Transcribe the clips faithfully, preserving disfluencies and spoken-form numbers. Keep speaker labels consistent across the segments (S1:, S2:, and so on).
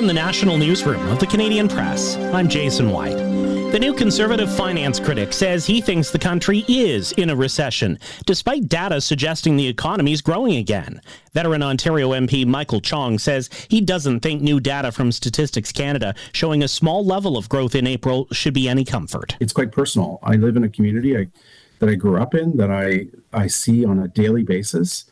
S1: From the National Newsroom of the Canadian Press, I'm Jason White. The new Conservative finance critic says he thinks the country is in a recession, despite data suggesting the economy is growing again. Veteran Ontario M P Michael Chong says he doesn't think new data from Statistics Canada showing a small level of growth in April should be any comfort.
S2: It's quite personal. I live in a community I, that I grew up in, that I, I see on a daily basis.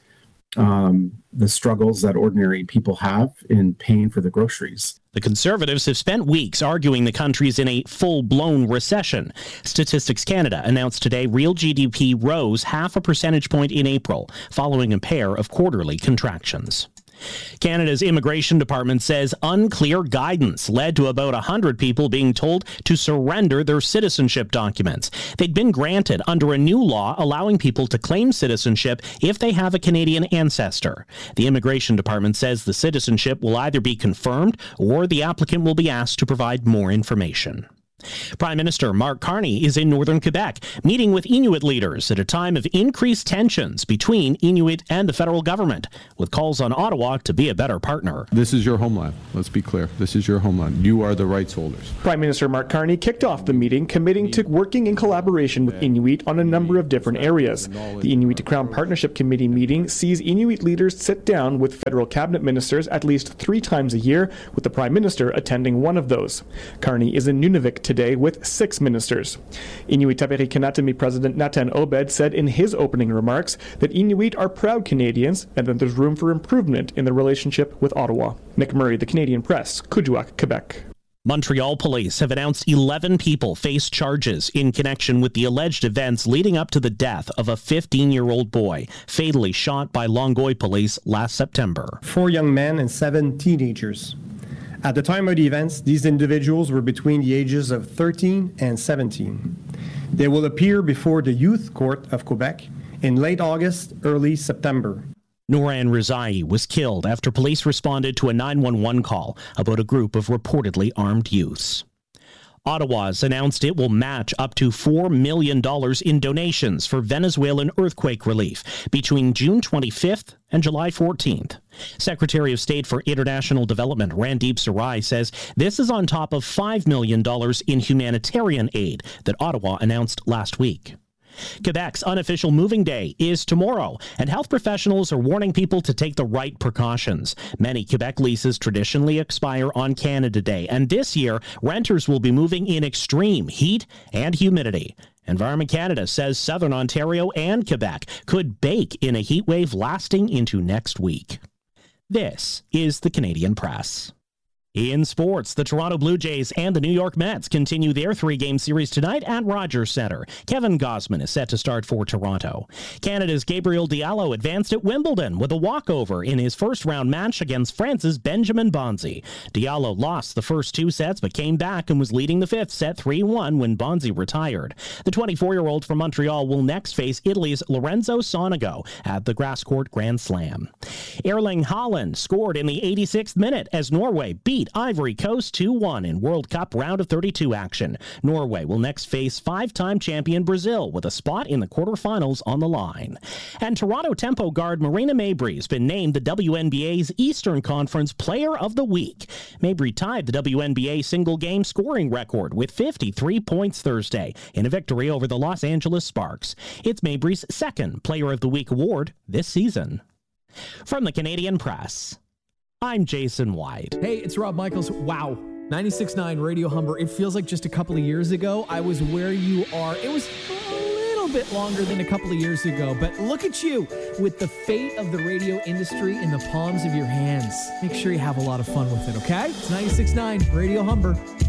S2: Um, the struggles that ordinary people have in paying for the groceries.
S1: The Conservatives have spent weeks arguing the country's in a full-blown recession. Statistics Canada announced today real G D P rose half a percentage point in April, following a pair of quarterly contractions. Canada's Immigration Department says unclear guidance led to about one hundred people being told to surrender their citizenship documents. They'd been granted under a new law allowing people to claim citizenship if they have a Canadian ancestor. The Immigration Department says the citizenship will either be confirmed or the applicant will be asked to provide more information. Prime Minister Mark Carney is in northern Quebec, meeting with Inuit leaders at a time of increased tensions between Inuit and the federal government, with calls on Ottawa to be a better partner.
S3: This is your homeland. Let's be clear. This is your homeland. You are the rights holders.
S4: Prime Minister Mark Carney kicked off the meeting, committing to working in collaboration with Inuit on a number of different areas. The Inuit to Crown Partnership Committee meeting sees Inuit leaders sit down with federal cabinet ministers at least three times a year, with the Prime Minister attending one of those. Carney is in Nunavik today with six ministers. Inuit Taperi Kanatami President Natan Obed said in his opening remarks that Inuit are proud Canadians and that there's room for improvement in the relationship with Ottawa. Nick Murray, The Canadian Press, Kuujjuaq, Quebec.
S1: Montreal police have announced eleven people face charges in connection with the alleged events leading up to the death of a fifteen-year-old boy fatally shot by Longueuil police last September.
S5: Four young men and seven teenagers. At the time of the events, these individuals were between the ages of thirteen and seventeen. They will appear before the Youth Court of Quebec in late August, early September.
S1: Nouran Rizai was killed after police responded to a nine one one call about a group of reportedly armed youths. Ottawa's announced it will match up to four million dollars in donations for Venezuelan earthquake relief between June twenty-fifth and July fourteenth. Secretary of State for International Development Randeep Sarai says this is on top of five million dollars in humanitarian aid that Ottawa announced last week. Quebec's unofficial moving day is tomorrow, and health professionals are warning people to take the right precautions. Many Quebec leases traditionally expire on Canada Day, and this year, renters will be moving in extreme heat and humidity. Environment Canada says southern Ontario and Quebec could bake in a heat wave lasting into next week. This is the Canadian Press. In sports, the Toronto Blue Jays and the New York Mets continue their three-game series tonight at Rogers Centre. Kevin Gausman is set to start for Toronto. Canada's Gabriel Diallo advanced at Wimbledon with a walkover in his first-round match against France's Benjamin Bonzi. Diallo lost the first two sets but came back and was leading the fifth set three one when Bonzi retired. The twenty-four-year-old from Montreal will next face Italy's Lorenzo Sonego at the Grass Court Grand Slam. Erling Haaland scored in the eighty-sixth minute as Norway beat Ivory Coast two one in World Cup round of thirty-two action. Norway will next face five-time champion Brazil with a spot in the quarterfinals on the line. And Toronto Tempo guard Marina Mabrey has been named the W N B A's Eastern Conference Player of the Week. Mabrey tied the W N B A single-game scoring record with fifty-three points Thursday in a victory over the Los Angeles Sparks. It's Mabrey's second Player of the Week award this season. From the Canadian Press, I'm Jason White.
S6: Hey, it's Rob Michaels. Wow. ninety-six point nine Radio Humber. It feels like just a couple of years ago, I was where you are. It was a little bit longer than a couple of years ago, but look at you with the fate of the radio industry in the palms of your hands. Make sure you have a lot of fun with it, okay? It's ninety-six point nine Radio Humber.